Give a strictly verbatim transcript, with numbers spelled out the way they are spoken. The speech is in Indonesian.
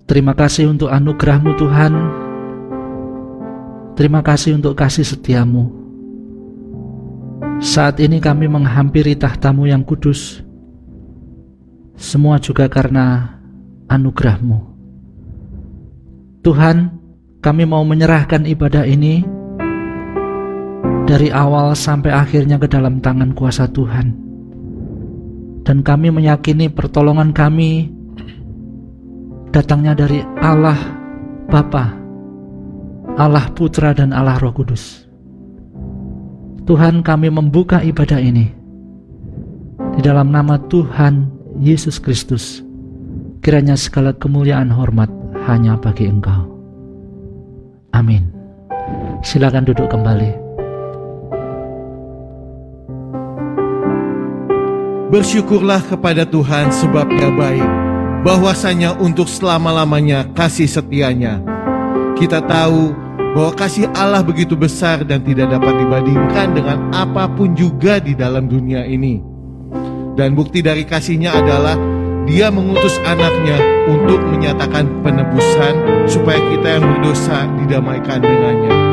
Terima kasih untuk anugerah-Mu Tuhan. Terima kasih untuk kasih setia-Mu. Saat ini kami menghampiri tahta-Mu yang kudus. Semua juga karena anugerah-Mu. Tuhan, kami mau menyerahkan ibadah ini dari awal sampai akhirnya ke dalam tangan kuasa Tuhan. Dan kami meyakini pertolongan kami datangnya dari Allah Bapa, Allah Putra dan Allah Roh Kudus. Tuhan, kami membuka ibadah ini di dalam nama Tuhan Yesus Kristus. Kiranya segala kemuliaan hormat hanya bagi Engkau. Amin. Silakan duduk kembali. Bersyukurlah kepada Tuhan sebab Dia baik, bahwasanya untuk selama-lamanya kasih setianya. Kita tahu bahwa kasih Allah begitu besar dan tidak dapat dibandingkan dengan apapun juga di dalam dunia ini. Dan bukti dari kasih-Nya adalah Dia mengutus anaknya untuk menyatakan penebusan supaya kita yang berdosa didamaikan dengannya.